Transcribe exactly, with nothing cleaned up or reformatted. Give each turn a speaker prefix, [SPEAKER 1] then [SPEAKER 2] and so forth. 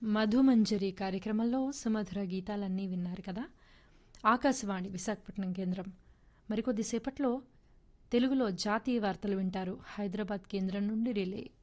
[SPEAKER 1] మధుమంజరి కార్యక్రమంలో సుమధుర గీతాలన్నీ విన్నారు కదా. ఆకాశవాణి విశాఖపట్నం కేంద్రం. మరికొద్దిసేపట్లో తెలుగులో జాతీయ వార్తలు వింటారు హైదరాబాద్ కేంద్రం నుండి రిలే.